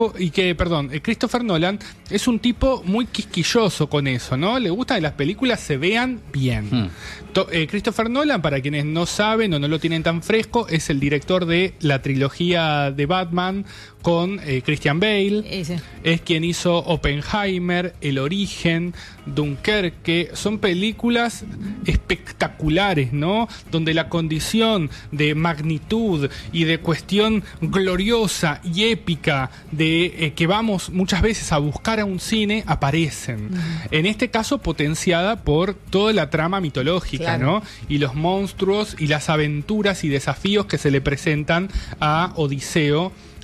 Christopher Nolan es un tipo muy quisquilloso con eso, ¿no? Le gusta que las películas se vean bien. Christopher Nolan, para quienes no saben o no lo tienen tan fresco, es el director de la trilogía de Batman con Christian Bale. Ese. Es quien hizo Oppenheimer, El Origen, Dunkerque. Son películas espectaculares, ¿no? Donde la condición de magnitud y de cuestión gloriosa y épica de que vamos muchas veces a buscar a un cine aparecen. En este caso potenciada por toda la trama mitológica, claro, ¿no? Y los monstruos y las aventuras y desafíos que se le presentan a Odiseo